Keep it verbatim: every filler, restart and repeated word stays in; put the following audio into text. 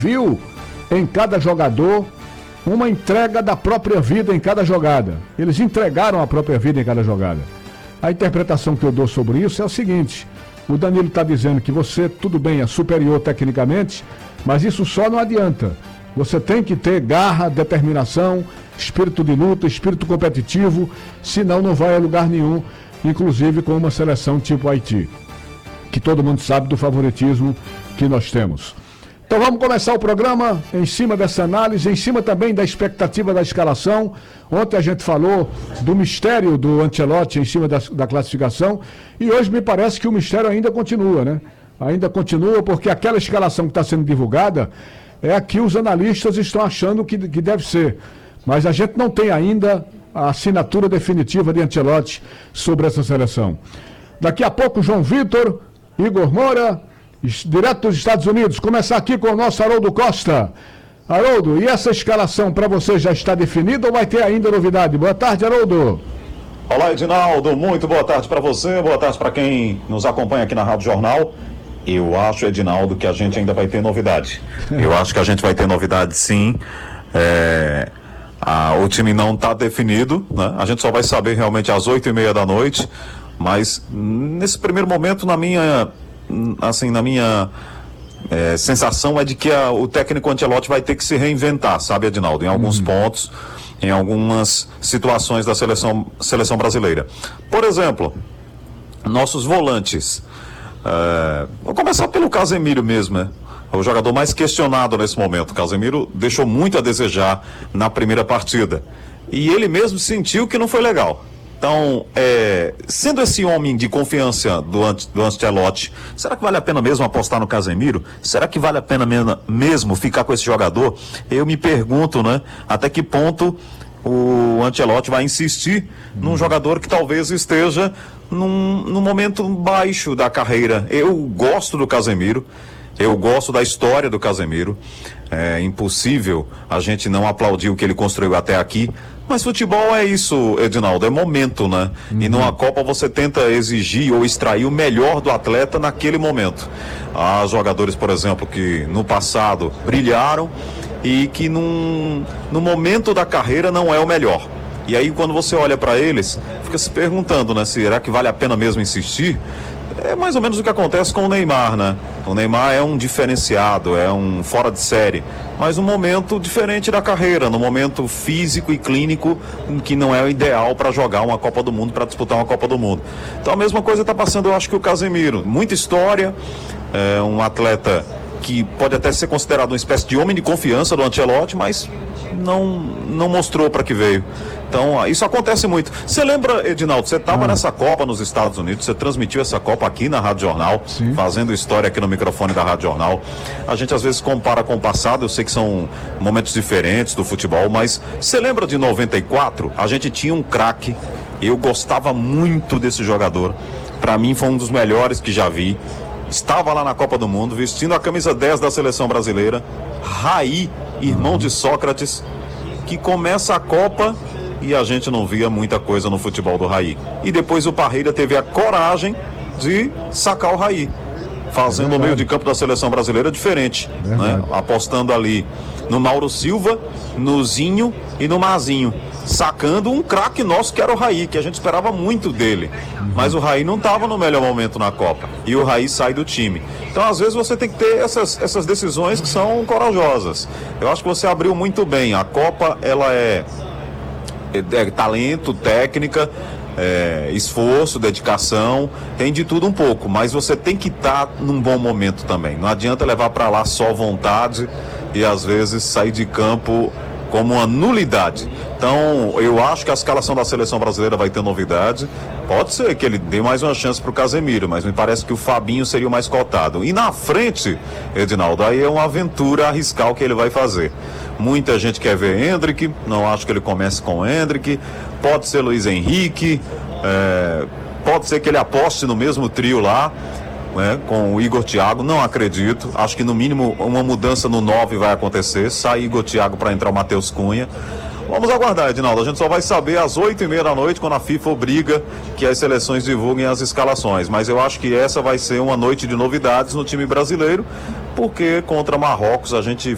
viu em cada jogador uma entrega da própria vida em cada jogada. Eles entregaram a própria vida em cada jogada. A interpretação que eu dou sobre isso é o seguinte: o Danilo está dizendo que você, tudo bem, é superior tecnicamente, mas isso só não adianta. Você tem que ter garra, determinação, espírito de luta, espírito competitivo, senão não vai a lugar nenhum, inclusive com uma seleção tipo Haiti, que todo mundo sabe do favoritismo que nós temos. Então vamos começar o programa em cima dessa análise, em cima também da expectativa da escalação. Ontem a gente falou do mistério do Ancelotti em cima da, da classificação, e hoje me parece que o mistério ainda continua, né? Ainda continua, porque aquela escalação que está sendo divulgada é a que os analistas estão achando que, que deve ser. Mas a gente não tem ainda a assinatura definitiva de Ancelotti sobre essa seleção. Daqui a pouco, João Vitor, Igor Moura, direto dos Estados Unidos. Começar aqui com o nosso Haroldo Costa. Haroldo, e essa escalação para você já está definida ou vai ter ainda novidade? Boa tarde, Haroldo. Olá, Edinaldo. Muito boa tarde para você, boa tarde para quem nos acompanha aqui na Rádio Jornal. Eu acho, Edinaldo, que a gente ainda vai ter novidade. Eu acho que a gente vai ter novidade, sim. É... Ah, o time não está definido, né? A gente só vai saber realmente às oito e meia da noite. Mas nesse primeiro momento, na minha... assim, na minha é, sensação é de que a, o técnico Ancelotti vai ter que se reinventar, sabe, Edinaldo, em alguns uhum. pontos, em algumas situações da seleção, seleção brasileira. Por exemplo, nossos volantes. É, vou começar pelo Casemiro mesmo, né? O jogador mais questionado nesse momento. O Casemiro deixou muito a desejar na primeira partida. E ele mesmo sentiu que não foi legal. Então, é, sendo esse homem de confiança do, do Ancelotti, será que vale a pena mesmo apostar no Casemiro? Será que vale a pena mesmo ficar com esse jogador? Eu me pergunto, né, até que ponto o Ancelotti vai insistir num jogador que talvez esteja num, num momento baixo da carreira. Eu gosto do Casemiro, eu gosto da história do Casemiro. É impossível a gente não aplaudir o que ele construiu até aqui. Mas futebol é isso, Edinaldo, é momento, né? Uhum. E numa Copa você tenta exigir ou extrair o melhor do atleta naquele momento. Há jogadores, por exemplo, que no passado brilharam e que num, no momento da carreira não é o melhor. E aí quando você olha para eles, fica se perguntando, né? Será que vale a pena mesmo insistir? É mais ou menos o que acontece com o Neymar, né? O Neymar é um diferenciado, é um fora de série, mas um momento diferente da carreira, no momento físico e clínico em que não é o ideal para jogar uma Copa do Mundo, para disputar uma Copa do Mundo. Então a mesma coisa está passando, eu acho, que o Casemiro. Muita história, é um atleta que pode até ser considerado uma espécie de homem de confiança do Ancelotti, mas não, não mostrou para que veio. Então, isso acontece muito. Você lembra, Edinaldo, você estava ah. nessa Copa nos Estados Unidos, você transmitiu essa Copa aqui na Rádio Jornal, Sim. fazendo história aqui no microfone da Rádio Jornal. A gente às vezes compara com o passado, eu sei que são momentos diferentes do futebol, mas você lembra de noventa e quatro? A gente tinha um craque, eu gostava muito desse jogador, para mim foi um dos melhores que já vi. Estava lá na Copa do Mundo, vestindo a camisa dez da seleção brasileira, Raí, irmão de Sócrates, que começa a Copa e a gente não via muita coisa no futebol do Raí. E depois o Parreira teve a coragem de sacar o Raí, fazendo é o meio de campo da seleção brasileira diferente, né? Apostando ali no Mauro Silva, no Zinho e no Mazinho, sacando um craque nosso que era o Raí, que a gente esperava muito dele, mas o Raí não estava no melhor momento na Copa, e o Raí sai do time. Então às vezes você tem que ter essas, essas decisões que são corajosas. Eu acho que você abriu muito bem. A Copa, ela é, é, é talento, técnica, é, esforço, dedicação, tem de tudo um pouco, mas você tem que estar tá num bom momento também. Não adianta levar para lá só vontade e às vezes sair de campo como uma nulidade. Então, eu acho que a escalação da seleção brasileira vai ter novidade. Pode ser que ele dê mais uma chance para o Casemiro, mas me parece que o Fabinho seria o mais cotado. E na frente, Edinaldo, aí é uma aventura arriscar o que ele vai fazer. Muita gente quer ver Endrick, não acho que ele comece com Endrick. Pode ser Luiz Henrique, é, pode ser que ele aposte no mesmo trio lá, né, com o Igor Thiago, não acredito. Acho que no mínimo uma mudança no nove vai acontecer. Sai Igor Thiago para entrar o Matheus Cunha. Vamos aguardar, Edinaldo. A gente só vai saber às oito e meia da noite, quando a FIFA obriga que as seleções divulguem as escalações. Mas eu acho que essa vai ser uma noite de novidades no time brasileiro, porque contra Marrocos a gente